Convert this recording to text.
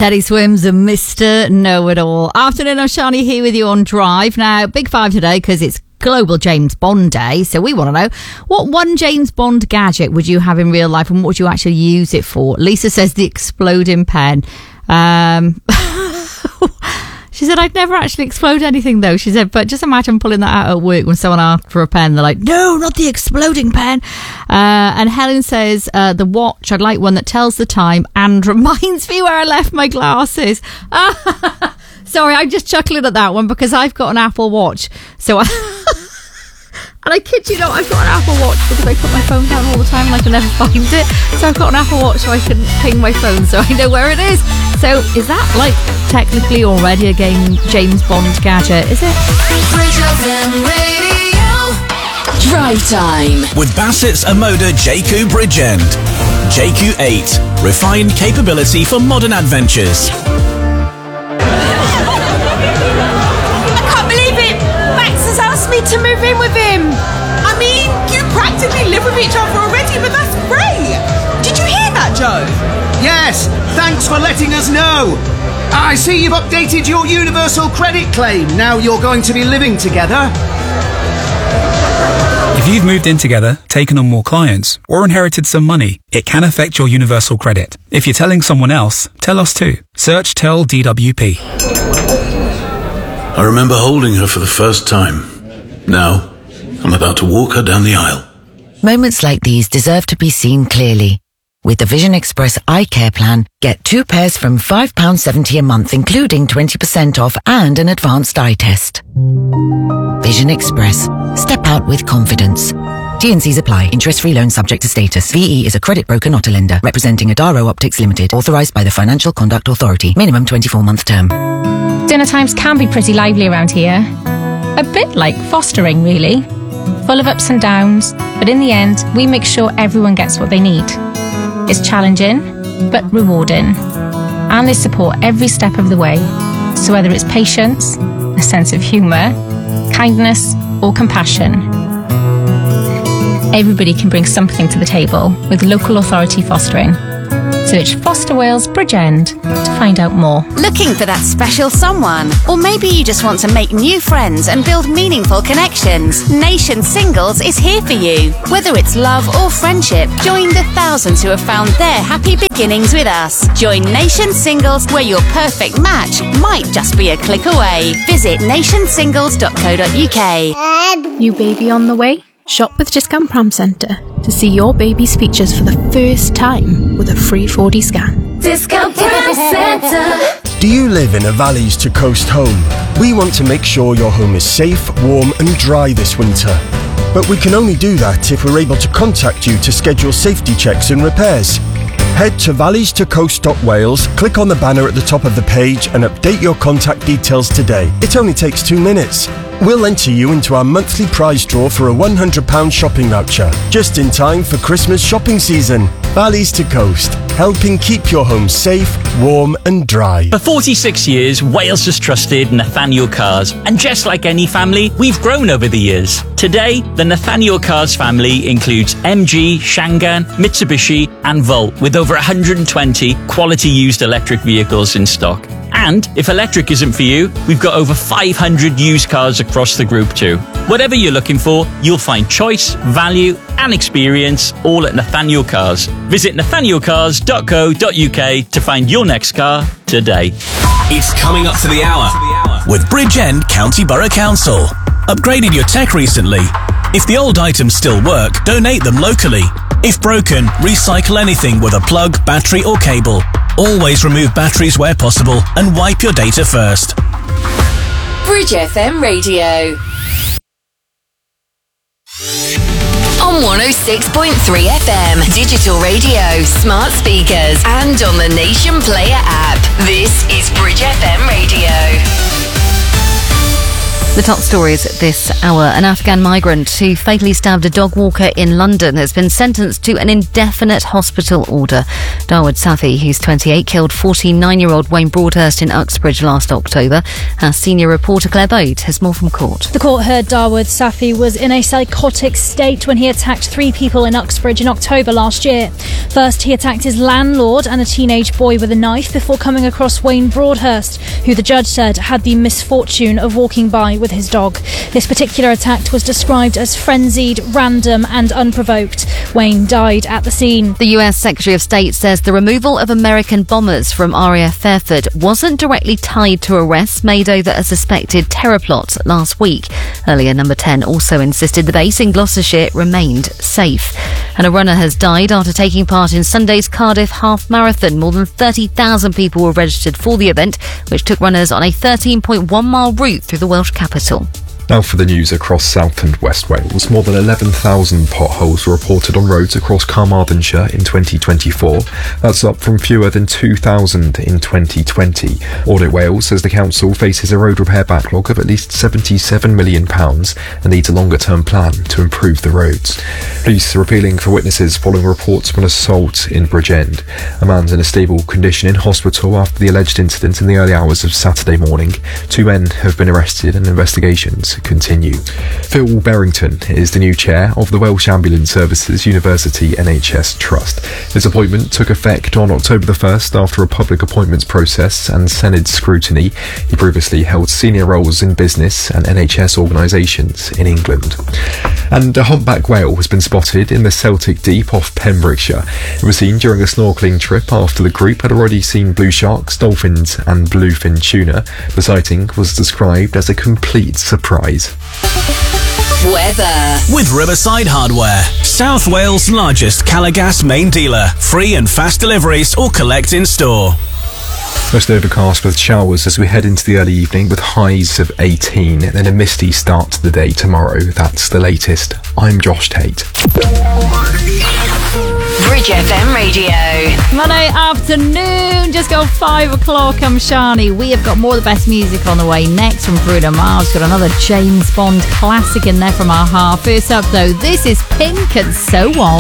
Teddy Swims and Mr. Know-It-All. Afternoon, I'm Shani here with you on Drive. Now, big five today because it's Global James Bond Day. So we want to know, what one James Bond gadget would you have in real life and what would you actually use it for? Lisa says the exploding pen. She said, I'd never actually explode anything, though. She said, but just imagine pulling that out at work when someone asks for a pen. They're like, no, not the exploding pen. And Helen says, the watch. I'd like one that tells the time and reminds me where I left my glasses. Sorry, I'm just chuckling at that one because I've got an Apple Watch. So and I kid you not, I've got an Apple Watch because I put my phone down all the time and I can never find it. So I've got an Apple Watch so I can ping my phone so I know where it is. So is that like technically already a James Bond gadget, is it? Drive Time with Bassett's Omoda JQ Bridgend. JQ8, refined capability for modern adventures. I can't believe it! Max has asked me to move in with him. I mean, you practically live with each other already, but that's great. Did you hear that, Joe? Yes, thanks for letting us know. I see you've updated your universal credit claim. Now you're going to be living together. If you've moved in together, taken on more clients, or inherited some money, it can affect your universal credit. If you're telling someone else, tell us too. Search Tell DWP. I remember holding her for the first time. Now, I'm about to walk her down the aisle. Moments like these deserve to be seen clearly. With the Vision Express Eye Care Plan, get 2 pairs from £5.70 a month, including 20% off and an advanced eye test. Vision Express. Step out with confidence. T&Cs apply. Interest-free loan subject to status. VE is a credit broker, not a lender. Representing Adaro Optics Limited. Authorised by the Financial Conduct Authority. Minimum 24-month term. Dinner times can be pretty lively around here. A bit like fostering, really. Full of ups and downs, but in the end, we make sure everyone gets what they need. It's challenging, but rewarding. And they support every step of the way. So whether it's patience, a sense of humour, kindness, or compassion, everybody can bring something to the table with local authority fostering. Search Foster Wales Bridgend to find out more. Looking for that special someone? Or maybe you just want to make new friends and build meaningful connections? Nation Singles is here for you. Whether it's love or friendship, join the thousands who have found their happy beginnings with us. Join Nation Singles, where your perfect match might just be a click away. Visit nationsingles.co.uk. New baby on the way? Shop with Discount Pram Centre to see your baby's features for the first time with a free 4D scan. Discount Pram Centre. Do you live in a Valleys to Coast home? We want to make sure your home is safe, warm and dry this winter. But we can only do that if we're able to contact you to schedule safety checks and repairs. Head to valleys2coast.wales, click on the banner at the top of the page and update your contact details today. It only takes 2 minutes. We'll enter you into our monthly prize draw for a £100 shopping voucher, just in time for Christmas shopping season. Valleys to Coast, helping keep your home safe, warm and dry. For 46 years, Wales has trusted Nathaniel Cars. And just like any family, we've grown over the years. Today, the Nathaniel Cars family includes MG, Shangan, Mitsubishi and Volt, with over 120 quality used electric vehicles in stock. And if electric isn't for you, we've got over 500 used cars across the group too. Whatever you're looking for, you'll find choice, value and experience all at Nathaniel Cars. Visit nathanielcars.co.uk to find your next car today. It's coming up to the hour with Bridgend County Borough Council. Upgraded your tech recently? If the old items still work, donate them locally. If broken, recycle anything with a plug, battery or cable. Always remove batteries where possible and wipe your data first. Bridge FM Radio. On 106.3 FM, digital radio, smart speakers, and on the Nation Player app. This is Bridge FM Radio. The top stories this hour. An Afghan migrant who fatally stabbed a dog walker in London has been sentenced to an indefinite hospital order. Dawood Safi, who's 28, killed 49-year-old Wayne Broadhurst in Uxbridge last October. Our senior reporter Claire Bode has more from court. The court heard Dawood Safi was in a psychotic state when he attacked 3 people in Uxbridge in October last year. First, he attacked his landlord and a teenage boy with a knife before coming across Wayne Broadhurst, who the judge said had the misfortune of walking by with his dog. This particular attack was described as frenzied, random and unprovoked. Wayne died at the scene. The US Secretary of State says the removal of American bombers from RAF Fairford wasn't directly tied to arrests made over a suspected terror plot last week. Earlier, Number 10 also insisted the base in Gloucestershire remained safe. And a runner has died after taking part in Sunday's Cardiff Half Marathon. More than 30,000 people were registered for the event, which took runners on a 13.1-mile route through the Welsh capital. Now for the news across South and West Wales. More than 11,000 potholes were reported on roads across Carmarthenshire in 2024. That's up from fewer than 2,000 in 2020. Audit Wales says the council faces a road repair backlog of at least £77 million and needs a longer-term plan to improve the roads. Police are appealing for witnesses following reports of an assault in Bridgend. A man's in a stable condition in hospital after the alleged incident in the early hours of Saturday morning. 2 men have been arrested and investigations continue. Phil Berrington is the new chair of the Welsh Ambulance Services University NHS Trust. His appointment took effect on October the 1st after a public appointments process and Senedd scrutiny. He previously held senior roles in business and NHS organisations in England. And a humpback whale has been spotted in the Celtic Deep off Pembrokeshire. It was seen during a snorkelling trip after the group had already seen blue sharks, dolphins and bluefin tuna. The sighting was described as a complete surprise. Weather. With Riverside Hardware, South Wales' largest Calagas main dealer. Free and fast deliveries or collect in store. Mostly overcast with showers as we head into the early evening with highs of 18 and then a misty start to the day tomorrow. That's the latest. I'm Josh Tate. Bridge FM Radio. Monday afternoon, just got 5 o'clock. I'm Shani. We have got more of the best music on the way next from Bruno Mars. Got another James Bond classic in there from our half. First up though, this is Pink and So What.